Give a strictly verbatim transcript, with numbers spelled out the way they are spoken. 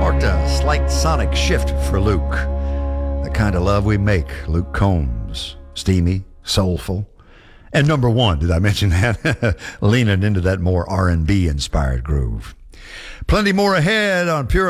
marked a slight sonic shift for Luke. The kind of love we make, Luke Combs. Steamy, soulful. And number one, did I mention that? Leaning into that more R and B inspired groove. Plenty more ahead on Pure